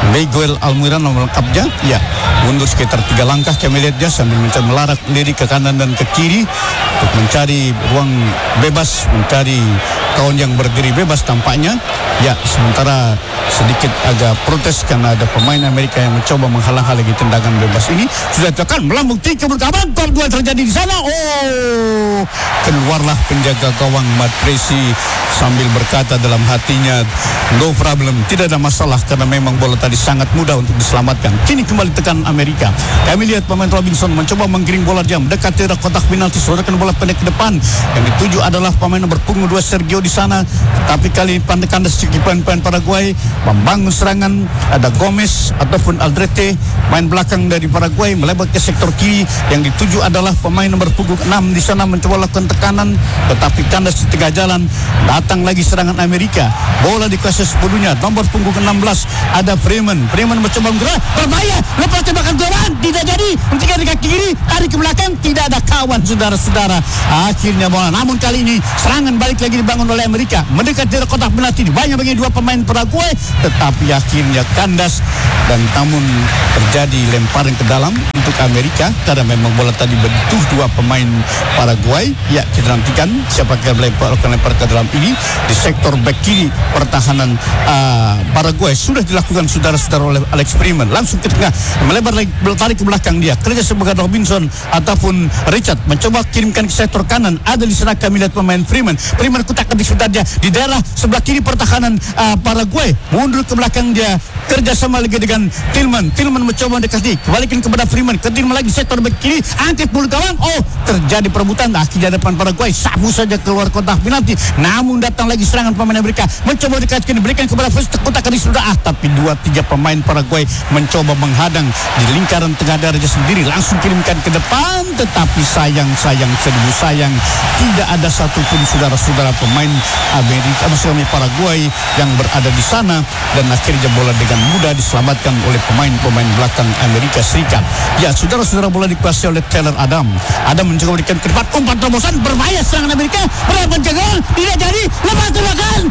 Miguel Almiron nomor lengkapnya, ya mundur sekitar 3 langkah kami lihat dia sambil mencoba melarat lirik ke kanan dan ke kiri untuk mencari ruang bebas, mencari kawan yang berdiri bebas tampaknya. Ya, sementara sedikit agak protes karena ada pemain Amerika yang mencoba menghalang-halangi tendangan bebas ini. Sudah tekan melambung tinggi berkawan, gol 2 terjadi di sana. Oh, keluarlah penjaga gawang Matt Presi sambil berkata dalam hatinya, no problem, tidak ada masalah karena memang bola tadi sangat mudah untuk diselamatkan. Kini kembali tekan Amerika. Kami lihat pemain Robinson mencoba menggiring bola jam dekat ke kotak penalti, saudarakan bola pendek ke depan. Yang dituju adalah pemain nomor punggung 2 Sergio di sana. Tapi kali kandas pemain Paraguay membangun serangan. Ada Gomez ataupun Aldrete, main belakang dari Paraguay melebar ke sektor kiri. Yang dituju adalah pemain nomor punggung 6 di sana mencoba lakukan tekanan, tetapi kandas di tengah jalan. Datang lagi serangan Amerika. Bola dikuasai sepuluhnya. Nomor punggung 16 ada Freeman mencoba menggerak, berbahaya, lepas tembakan gawang, tidak jadi. Ketika di kaki kiri, tarik ke belakang, tidak ada kawan, saudara-saudara. Akhirnya bola, namun kali ini serangan balik lagi dibangun oleh Amerika, mendekat dari kotak penalti. Banyak bagi 2 pemain Paraguay, tetapi akhirnya kandas. Dan namun terjadi lemparan ke dalam untuk Amerika karena memang bola tadi bentuk 2 pemain Paraguay. Ya, kita nantikan siapa yang lempar ke dalam ini di sektor back kiri pertahanan Paraguay. Sudah dilakukan saudara-saudara oleh Alex Freeman, langsung ke tengah, melebar lagi, tarik ke belakang dia. Kerja sebagai Robinson ataupun Richard mencoba kirimkan ke sektor kanan. Ada di sana kami lihat pemain Freeman kutak di sebentar di daerah sebelah kiri pertahanan Paraguay. Mundur ke belakang dia, kerja sama lagi dengan Tillman mencoba mendekati, kembalikan kepada Freeman, ke Tillman lagi sektor back kiri, angkat bola gawang. Oh, terjadi perebutan akhirnya depan Paraguay, sabu saja keluar kotak penalti. Namun datang lagi serangan pemain Amerika, mencoba dikasihkan, diberikan kepada kotak di sudah, tapi 2-3 pemain Paraguay mencoba menghadang di lingkaran tengah darahnya sendiri, langsung kirimkan ke depan. Tetapi sayang tidak ada satupun saudara-saudara pemain Amerika, maksudnya Paraguay yang berada di sana, dan akhirnya bola dengan mudah diselamatkan oleh pemain-pemain belakang Amerika Serikat. Ya, saudara-saudara, bola dikuasai oleh Taylor Adam mencoba memberikan ke depan, umpan terobosan, berbahaya serangan Amerika, berapa jagaan, tidak jadi, lepas tembakan,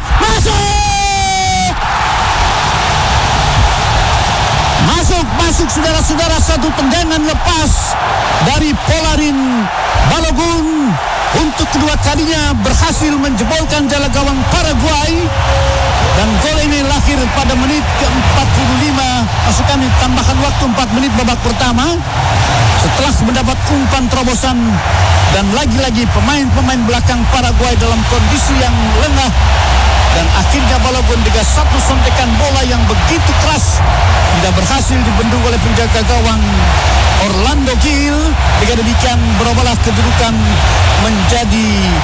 masuk saudara-saudara, satu tendangan lepas dari Polarin Balogun untuk kedua kalinya berhasil menjebolkan jala gawang Paraguay, dan gol ini lahir pada menit ke-45, masukkan tambahan waktu 4 menit babak pertama, setelah mendapat umpan terobosan. Dan lagi-lagi pemain-pemain belakang Paraguay dalam kondisi yang lengah, dan akhirnya Balogun dengan satu sontekan bola yang begitu keras tidak berhasil dibendung oleh penjaga gawang Orlando Gil. Dengan demikian berubahlah kedudukan menjadi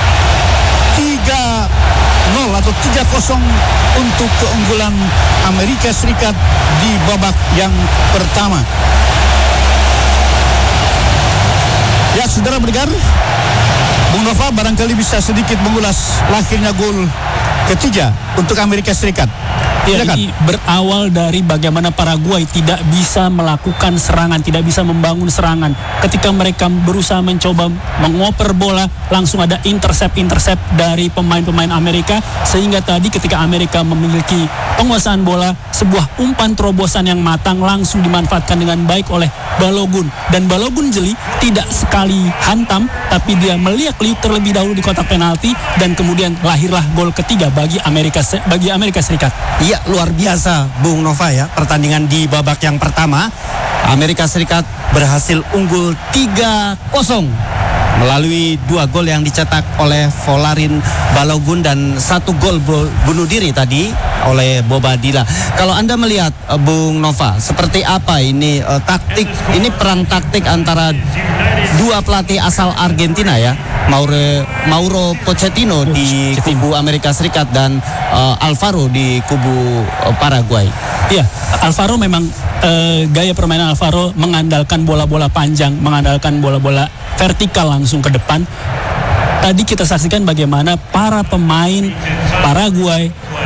3-0 atau 3-0 untuk keunggulan Amerika Serikat di babak yang pertama. Ya, saudara mendengar, Bung Nova barangkali bisa sedikit mengulas lahirnya gol ketiga untuk Amerika Serikat. Ya, ini berawal dari bagaimana Paraguay tidak bisa melakukan serangan, tidak bisa membangun serangan. Ketika mereka berusaha mencoba mengoper bola, langsung ada intercept dari pemain-pemain Amerika, sehingga tadi ketika Amerika memiliki penguasaan bola, sebuah umpan terobosan yang matang langsung dimanfaatkan dengan baik oleh Balogun. Dan Balogun jeli tidak sekali hantam, tapi dia meliak-liuk terlebih dahulu di kotak penalti, dan kemudian lahirlah gol ketiga bagi Amerika Serikat. Iya, luar biasa Bung Nova ya, pertandingan di babak yang pertama Amerika Serikat berhasil unggul 3-0 melalui 2 gol yang dicetak oleh Polarin Balogun dan 1 gol bunuh diri tadi oleh Bobadilla. Kalau Anda melihat Bung Nova, seperti apa ini peran taktik antara 2 pelatih asal Argentina ya, Mauro Pochettino di kubu Amerika Serikat dan Alvaro di kubu Paraguay. Iya, Alvaro memang gaya permainan Alvaro mengandalkan bola-bola panjang, mengandalkan bola-bola vertikal langsung ke depan. Tadi kita saksikan bagaimana para pemain Paraguay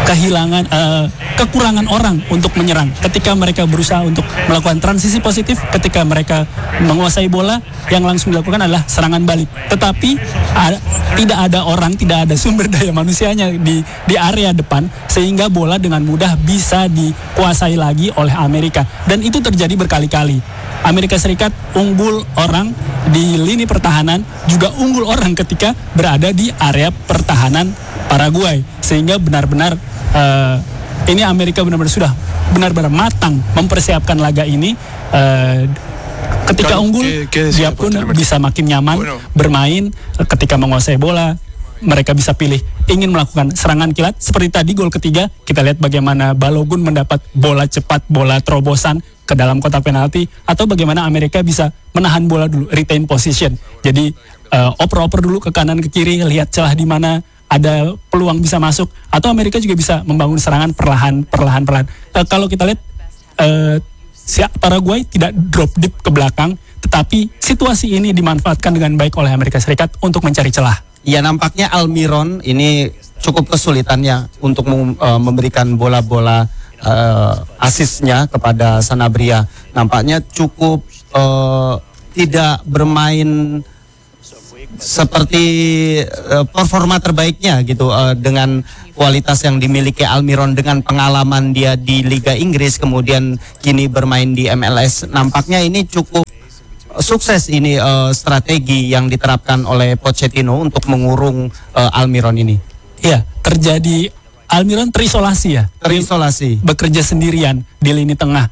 kehilangan kekurangan orang untuk menyerang. Ketika mereka berusaha untuk melakukan transisi positif, ketika mereka menguasai bola, yang langsung dilakukan adalah serangan balik. Tetapi tidak ada orang, tidak ada sumber daya manusianya di area depan, sehingga bola dengan mudah bisa dikuasai lagi oleh Amerika. Dan itu terjadi berkali-kali. Amerika Serikat unggul orang di lini pertahanan, juga unggul orang ketika berada di area pertahanan Paraguay, sehingga benar-benar ini Amerika benar-benar sudah benar-benar matang mempersiapkan laga ini. Ketika unggul, dia pun bisa makin nyaman bermain. Ketika menguasai bola, mereka bisa pilih ingin melakukan serangan kilat. Seperti tadi gol ketiga, kita lihat bagaimana Balogun mendapat bola cepat, bola terobosan ke dalam kotak penalti, atau bagaimana Amerika bisa menahan bola dulu, retain position. Jadi oper-oper dulu ke kanan ke kiri, lihat celah di mana ada peluang bisa masuk, atau Amerika juga bisa membangun serangan perlahan. Kalau kita lihat Paraguay tidak drop deep ke belakang, tetapi situasi ini dimanfaatkan dengan baik oleh Amerika Serikat untuk mencari celah. Ya, nampaknya Almiron ini cukup kesulitannya untuk memberikan bola-bola asisnya kepada Sanabria. Nampaknya cukup tidak bermain seperti performa terbaiknya gitu, dengan kualitas yang dimiliki Almiron, dengan pengalaman dia di Liga Inggris, kemudian kini bermain di MLS. Nampaknya ini cukup sukses ini strategi yang diterapkan oleh Pochettino untuk mengurung Almiron ini. Iya, terjadi Almiron terisolasi ya. Terisolasi. Bekerja sendirian di lini tengah.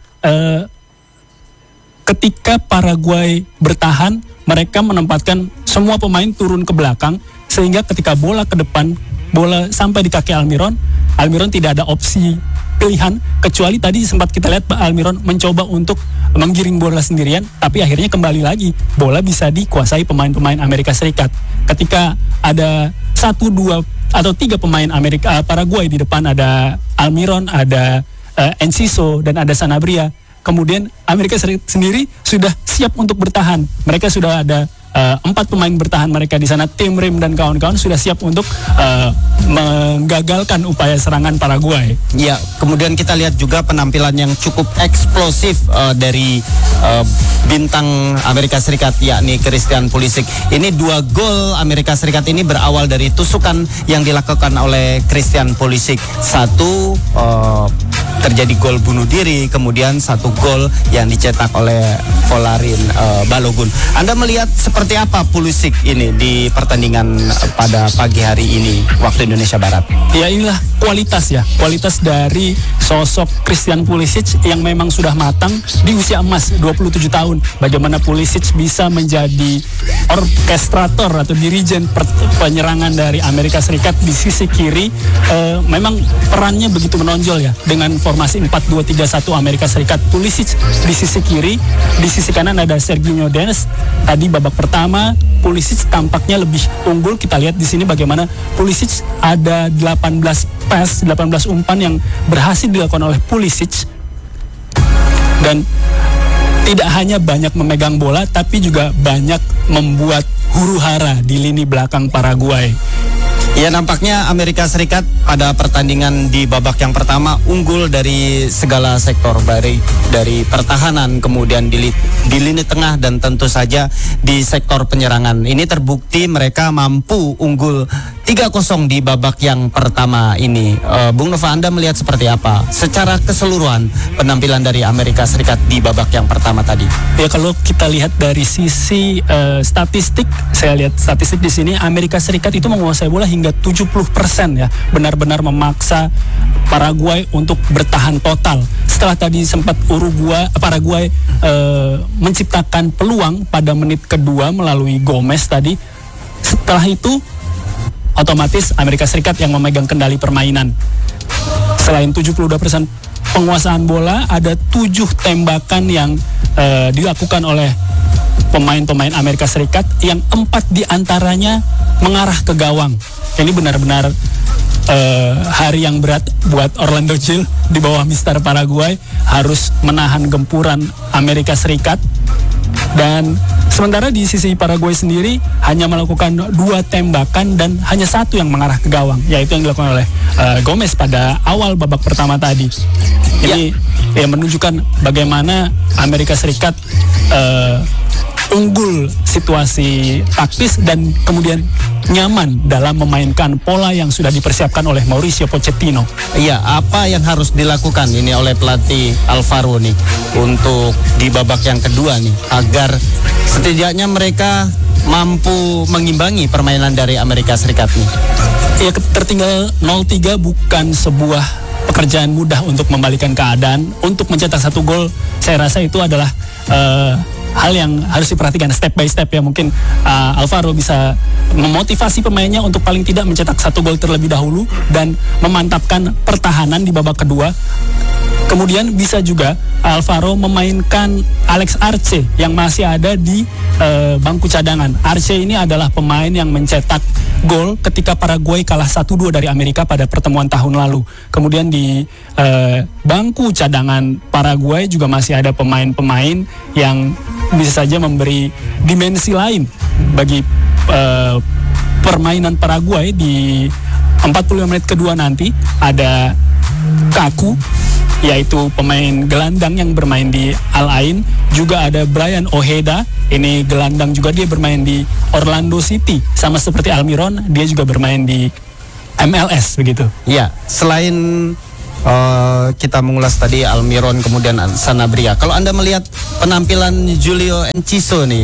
Ketika Paraguay bertahan, mereka menempatkan semua pemain turun ke belakang, sehingga ketika bola ke depan, bola sampai di kaki Almiron tidak ada opsi pilihan, kecuali tadi sempat kita lihat Almiron mencoba untuk menggiring bola sendirian, tapi akhirnya kembali lagi bola bisa dikuasai pemain-pemain Amerika Serikat. Ketika ada 1, 2 atau 3 pemain Paraguay di depan, ada Almiron, ada Enciso, dan ada Sanabria. Kemudian Amerika Serikat sendiri sudah siap untuk bertahan. Mereka sudah ada 4 pemain bertahan mereka di sana. Tim Rim dan kawan-kawan sudah siap untuk menggagalkan upaya serangan Paraguay. Ya, kemudian kita lihat juga penampilan yang cukup eksplosif dari bintang Amerika Serikat, yakni Christian Pulisic. Ini 2 gol Amerika Serikat ini berawal dari tusukan yang dilakukan oleh Christian Pulisic. 1 terjadi gol bunuh diri, kemudian 1 gol yang dicetak oleh Folarin Balogun. Anda melihat seperti apa Pulisic ini di pertandingan pada pagi hari ini waktu Indonesia Barat? Ya, inilah kualitas dari sosok Christian Pulisic yang memang sudah matang di usia emas 27 tahun. Bagaimana Pulisic bisa menjadi orkestrator atau dirijen penyerangan dari Amerika Serikat di sisi kiri. Memang perannya begitu menonjol ya, dengan formasi 4-2-3-1 Amerika Serikat. Pulisic di sisi kiri, di sisi kanan ada Serginho Dest. Tadi babak pertama Pulisic tampaknya lebih unggul. Kita lihat di sini bagaimana Pulisic ada 18 pass, 18 umpan yang berhasil dilakukan oleh Pulisic, dan tidak hanya banyak memegang bola, tapi juga banyak membuat huru-hara di lini belakang Paraguay. Ya, nampaknya Amerika Serikat pada pertandingan di babak yang pertama unggul dari segala sektor, dari pertahanan, kemudian di lini tengah, dan tentu saja di sektor penyerangan. Ini terbukti mereka mampu unggul 3-0 di babak yang pertama ini. Bung Nova, Anda melihat seperti apa secara keseluruhan penampilan dari Amerika Serikat di babak yang pertama tadi? Ya, kalau kita lihat dari sisi statistik, saya lihat statistik di sini Amerika Serikat itu menguasai bola hingga 70% ya, benar-benar memaksa Paraguay untuk bertahan total. Setelah tadi sempat Paraguay menciptakan peluang pada menit kedua melalui Gomez tadi. Setelah itu otomatis Amerika Serikat yang memegang kendali permainan. Selain 72% penguasaan bola, ada 7 tembakan yang dilakukan oleh pemain-pemain Amerika Serikat, yang 4 diantaranya mengarah ke gawang. Ini benar-benar hari yang berat buat Orlando Gil di bawah Mister Paraguay, harus menahan gempuran Amerika Serikat. Dan Sementara di sisi Paraguay sendiri hanya melakukan 2 tembakan dan hanya 1 yang mengarah ke gawang, yaitu yang dilakukan oleh Gomez pada awal babak pertama tadi. Ini ya menunjukkan bagaimana Amerika Serikat unggul situasi taktis dan kemudian nyaman dalam memainkan pola yang sudah dipersiapkan oleh Mauricio Pochettino. Iya, apa yang harus dilakukan ini oleh pelatih Alvaro nih untuk di babak yang kedua nih agar setidaknya mereka mampu mengimbangi permainan dari Amerika Serikat nih? Ya, tertinggal 0-3 bukan sebuah pekerjaan mudah untuk membalikan keadaan. Untuk mencetak 1 gol, saya rasa itu adalah hal yang harus diperhatikan step by step ya. Mungkin Alvaro bisa memotivasi pemainnya untuk paling tidak mencetak 1 gol terlebih dahulu dan memantapkan pertahanan di babak kedua. Kemudian bisa juga Alvaro memainkan Alex Arce yang masih ada di bangku cadangan. Arce ini adalah pemain yang mencetak gol ketika Paraguay kalah 1-2 dari Amerika pada pertemuan tahun lalu. Kemudian di bangku cadangan Paraguay juga masih ada pemain-pemain yang bisa saja memberi dimensi lain bagi permainan Paraguay. Di 45 menit kedua nanti ada Kaku, yaitu pemain gelandang yang bermain di Al Ain. Juga ada Brian Ojeda, ini gelandang juga, dia bermain di Orlando City. Sama seperti Almiron, dia juga bermain di MLS begitu. Ya, selain kita mengulas tadi Almiron kemudian Sanabria, kalau Anda melihat penampilan Julio Enciso nih,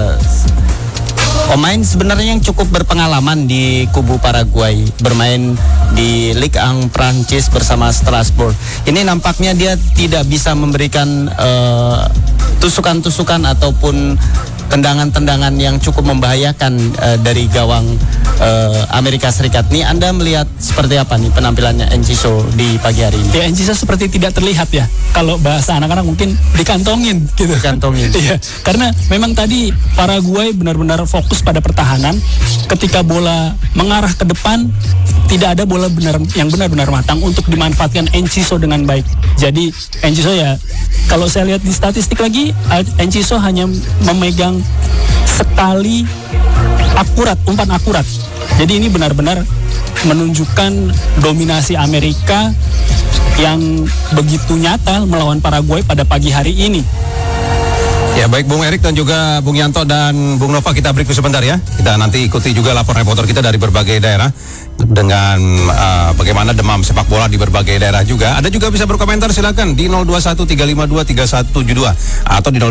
pemain sebenarnya yang cukup berpengalaman di kubu Paraguay, bermain di Ligue 1 Prancis bersama Strasbourg. Ini nampaknya dia tidak bisa memberikan tusukan-tusukan ataupun tendangan-tendangan yang cukup membahayakan dari gawang Amerika Serikat. Nih Anda melihat seperti apa nih penampilannya Enciso di pagi hari ini? Ya, Enciso seperti tidak terlihat ya. Kalau bahasa anak-anak mungkin dikantongin gitu. Dikantongin. Iya, karena memang tadi Paraguay benar-benar fokus pada pertahanan. Ketika bola mengarah ke depan, tidak ada bola yang benar-benar matang untuk dimanfaatkan Enciso dengan baik. Jadi Enciso ya, kalau saya lihat di statistik lagi, Enciso hanya memegang sekali akurat, umpan akurat. Jadi ini benar-benar menunjukkan dominasi Amerika yang begitu nyata melawan Paraguay pada pagi hari ini. Ya, baik Bung Erik dan juga Bung Yanto dan Bung Nova, kita break sebentar ya. Kita nanti ikuti juga laporan reporter kita dari berbagai daerah dengan bagaimana demam sepak bola di berbagai daerah juga. Ada juga bisa berkomentar, silakan di 0213523172 atau di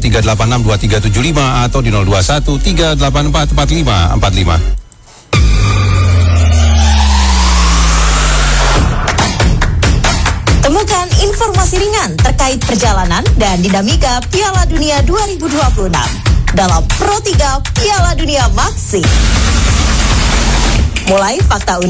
0213862375 atau di 0213844545. Temukan informasi ringan terkait perjalanan dan dinamika Piala Dunia 2026 dalam Pro 3 Piala Dunia Maxi. Mulai fakta unik